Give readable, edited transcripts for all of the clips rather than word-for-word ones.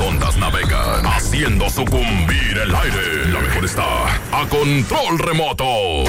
ondas navegan, haciendo sucumbir el aire. La mejor está a control remoto.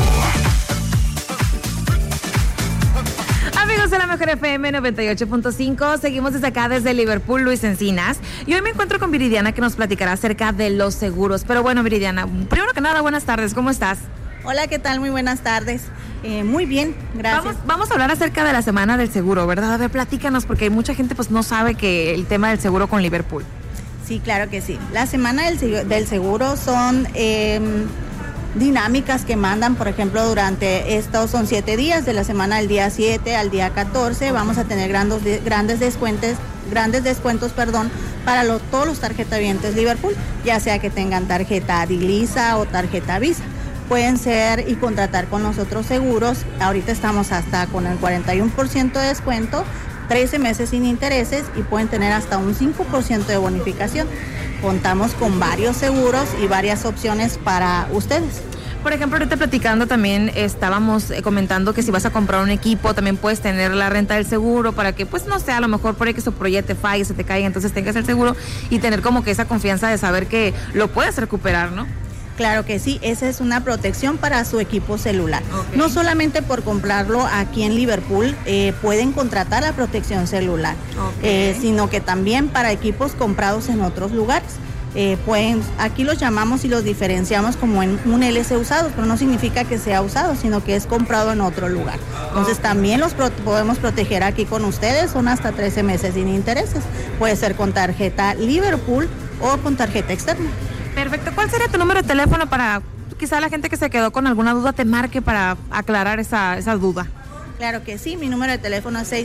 Amigos de la Mejor FM 98.5, seguimos desde acá, desde Liverpool, Luis Encinas. Y hoy me encuentro con Viridiana, que nos platicará acerca de los seguros. Pero bueno, Viridiana, primero que nada, buenas tardes, ¿cómo estás? Hola, ¿qué tal? Muy buenas tardes. Muy bien, gracias. Vamos a hablar acerca de la semana del seguro, ¿verdad? A ver, platícanos, porque mucha gente pues no sabe que el tema del seguro con Liverpool. Sí, claro que sí. La semana del seguro son dinámicas que mandan, por ejemplo, durante estos son 7 días, de la semana del día 7 al día 14, vamos a tener grandes descuentos, para todos los tarjetavientes Liverpool, ya sea que tengan tarjeta Dilisa o tarjeta Visa. Pueden ser y contratar con nosotros seguros. Ahorita estamos hasta con el 41% de descuento, 13 meses sin intereses y pueden tener hasta un 5% de bonificación. Contamos con varios seguros y varias opciones para ustedes. Por ejemplo, ahorita platicando también estábamos comentando que si vas a comprar un equipo también puedes tener la renta del seguro para que pues no sé, a lo mejor por ahí que su proyecto te falle, se te caiga, entonces tengas el seguro y tener como que esa confianza de saber que lo puedes recuperar, ¿no? Claro que sí, esa es una protección para su equipo celular. Okay. No solamente por comprarlo aquí en Liverpool, pueden contratar la protección celular, sino que también para equipos comprados en otros lugares. Aquí los llamamos y los diferenciamos como en un LC usado, pero no significa que sea usado, sino que es comprado en otro lugar. Entonces también los podemos proteger aquí con ustedes, son hasta 13 meses sin intereses. Puede ser con tarjeta Liverpool o con tarjeta externa. Perfecto. ¿Cuál sería tu número de teléfono para quizá la gente que se quedó con alguna duda te marque para aclarar esa duda? Claro que sí, mi número de teléfono es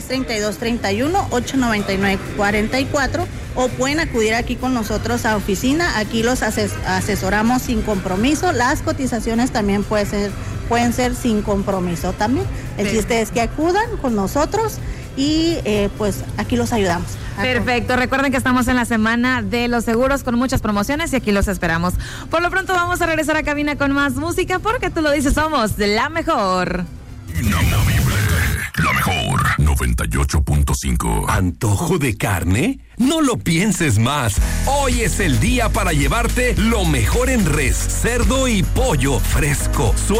632-31-899-44 o pueden acudir aquí con nosotros a oficina, aquí los asesoramos sin compromiso, las cotizaciones también pueden ser sin compromiso también. El chiste es que acudan con nosotros y pues aquí los ayudamos. Perfecto, recuerden que estamos en la semana de los seguros con muchas promociones y aquí los esperamos. Por lo pronto vamos a regresar a cabina con más música porque tú lo dices, somos la mejor. Inamovible, la mejor 98.5. ¿Antojo de carne? No lo pienses más. Hoy es el día para llevarte lo mejor en res, cerdo y pollo fresco, suave